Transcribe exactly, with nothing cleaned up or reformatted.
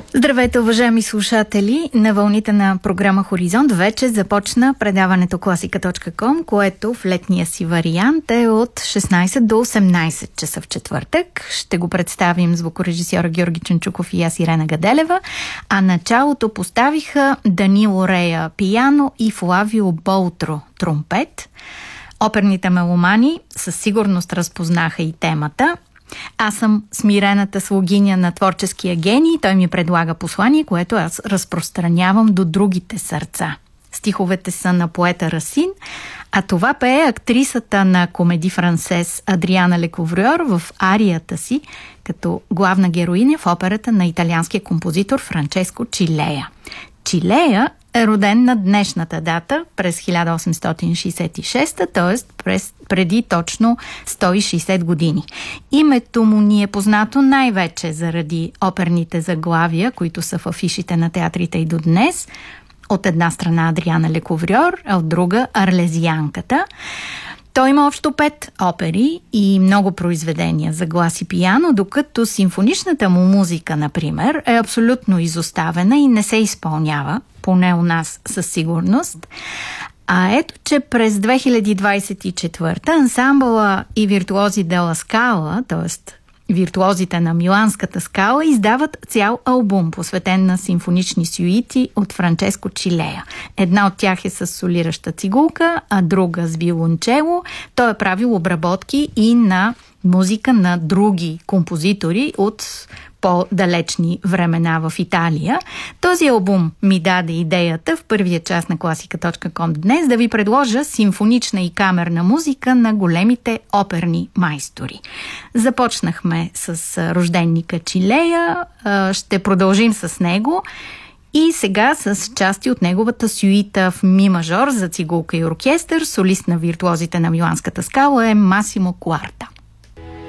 Здравейте, уважаеми слушатели! На вълните на програма Хоризонт вече започна предаването класика точка ком, което в летния си вариант е от шестнайсет до осемнайсет часа в четвъртък. Ще го представим звукорежисьора Георги Ченчуков и аз, Ирена Гаделева, а началото поставиха Данило Рея пияно и Флавио Болтро тромпет. Оперните меломани със сигурност разпознаха и темата. Аз съм смирената слугиня на творческия гений. Той ми предлага послание, което аз разпространявам до другите сърца. Стиховете са на поета Расин, а това пее актрисата на Комеди Франсес Адриана Лековрьор в арията си като главна героиня в операта на италианския композитор Франческо Чилея. Чилея е роден на днешната дата през хиляда осемстотин шейсет и шеста, т.е. през, преди точно сто и шейсет години. Името му ни е познато най-вече заради оперните заглавия, които са в афишите на театрите и до днес. От една страна Адриана Лековрьор, а от друга Арлезианката. Той има общо пет опери и много произведения за глас и пиано, докато симфоничната му музика, например, е абсолютно изоставена и не се изпълнява, поне у нас със сигурност. А ето, че през две хиляди двайсет и четвърта ансамбъла и виртуози Дела Скала, т.е. виртуозите на Миланската скала, издават цял албум, посветен на симфонични сюити от Франческо Чилея. Една от тях е с солираща цигулка, а друга с виолончело. Той е правил обработки и на музика на други композитори от по-далечни времена в Италия. Този албум ми даде идеята в първия част на класика точка ком днес да ви предложа симфонична и камерна музика на големите оперни майстори. Започнахме с рожденника Чилея, ще продължим с него и сега с части от неговата сюита в ми мажор за цигулка и оркестър. Солист на виртуозите на Миланската скала е Масимо Куарта.